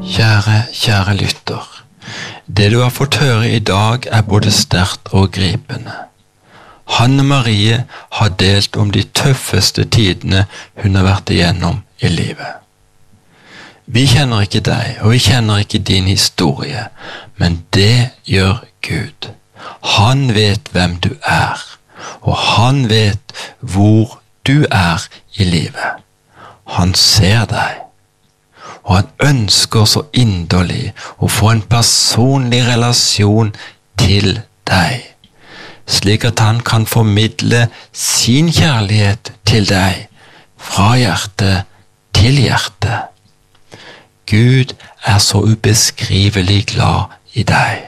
Kjære lytter. Det du har fått høre i dag både sterkt og gripende. Hanne Marie har delt om de tøffeste tidene hun har vært igjennom i livet. Vi kjenner ikke deg, og vi kjenner ikke din historie, men det gjør Gud. Han vet hvem du og han vet hvor du i livet. Han ser deg. Og han ønsker så inderlig å få en personlig relasjon til deg, slik at han kan formidle sin kjærlighet til deg, fra hjerte til hjerte. Gud så ubeskrivelig glad i deg.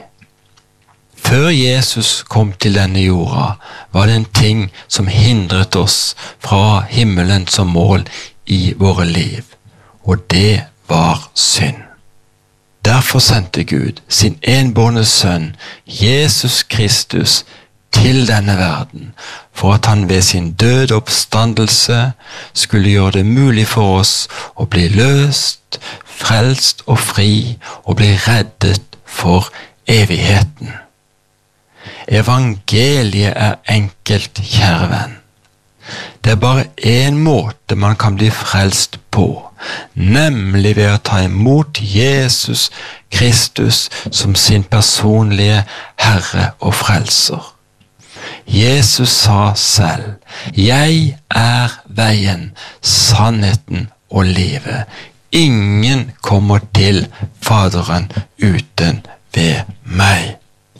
Før Jesus kom til denne jorda, var det en ting som hindret oss fra himmelen som mål i våre liv, og det var synd. Derfor sendte Gud sin enbårne sønn, Jesus Kristus, til denne verden, for at han ved sin døde oppstandelse skulle gjøre det mulig for oss å bli løst, frelst og fri, og bli reddet for evigheten. Evangeliet enkelt, kjære venn. Det bare en måte man kan bli frelst på, nemlig ved å ta imot Jesus Kristus som sin personlige Herre og Frelser. Jesus sa selv, «Jeg veien, sannheten og livet. Ingen kommer til Faderen uten ved meg.»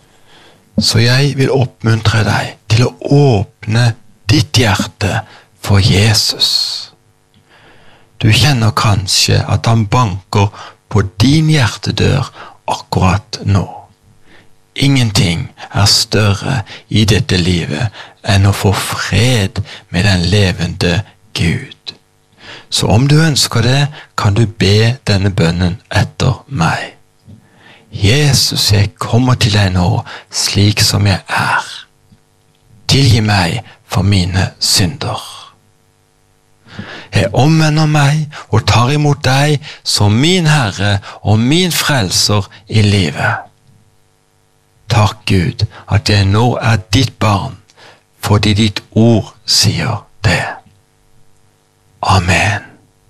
Så jeg vil oppmuntre deg til å åpne ditt hjerte for Jesus. Du kjenner kanskje at han banker på din hjertedør akkurat nå. Ingenting større i dette livet enn å få fred med den levende Gud. Så om du ønsker det, kan du be denne bønnen etter meg. Jesus, jeg kommer til deg nå slik som jeg Tilgi meg for mine synder. Jeg omvender meg og tar imot deg som min Herre og min Frelser i livet. Takk Gud at jeg nå ditt barn, fordi ditt ord sier det. Amen.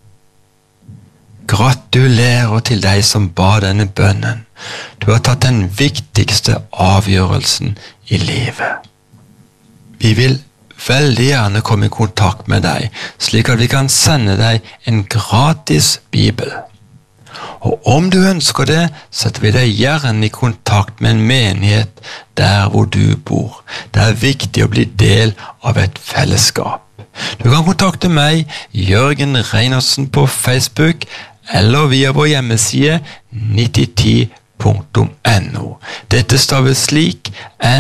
Gratulerer til deg som ba denne bønnen. Du har tatt den viktigste avgjørelsen i livet. Vi vil veldig gjerne komme i kontakt med deg, slik at vi kan sende deg en gratis bibel. Og om du ønsker det, setter vi deg gjerne i kontakt med en menighet der hvor du bor. Det viktig å bli del av et fellesskap. Du kan kontakte meg, Jørgen Reinertsen, på Facebook, eller via vår hjemmeside 9010.no. Dette staves slik,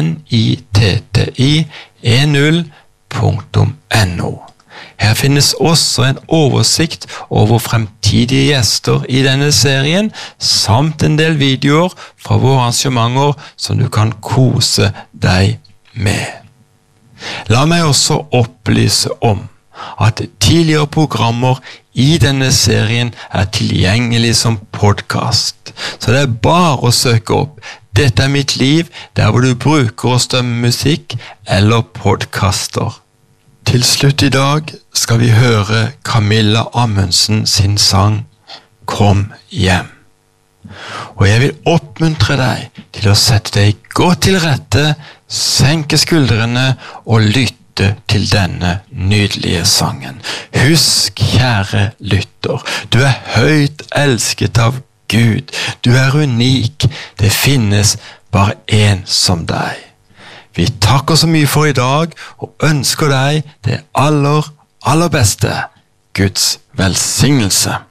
nitti10.no. Her finnes også en oversikt over fremtidige gjester i denne serien, samt en del videoer fra våre arrangementer som du kan kose deg med. La meg også opplyse om at tidligere programmer i denne serien tilgjengelig som podcast. Så det bare å søke opp «Dette mitt liv», der hvor du bruker å stømme musikk eller podcaster. Til slutt i dag skal vi høre Camilla Amundsen sin sang «Kom hjem». Og jeg vil oppmuntre deg til å sette deg godt til rette, senke skuldrene og lytte til denne nydelige sangen. Husk, kjære lytter, du høyt elsket av Gud. Du unik. Det finnes bare en som deg. Vi takker så mye for i dag, og ønsker deg det aller beste. Guds velsignelse.